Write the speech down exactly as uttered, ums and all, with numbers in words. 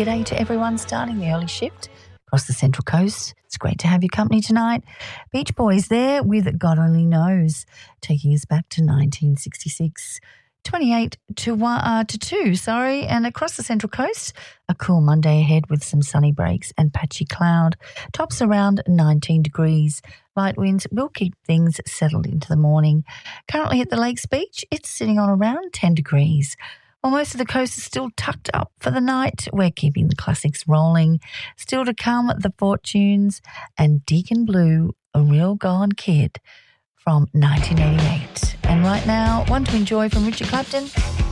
g'day to everyone starting the early shift across the Central Coast. It's great to have your company tonight. Beach Boys there with God Only Knows, taking us back to nineteen sixty-six. twenty-eight to one, uh, to two, sorry, and across the Central Coast, a cool Monday ahead with some sunny breaks and patchy cloud. Tops around nineteen degrees. Light winds will keep things settled into the morning. Currently at the Lakes Beach, it's sitting on around ten degrees. While most of the coast is still tucked up for the night, we're keeping the classics rolling. Still to come, The Fortunes and Deacon Blue, A Real Gone Kid from nineteen eighty-eight. And right now, one to enjoy from Richard Clapton,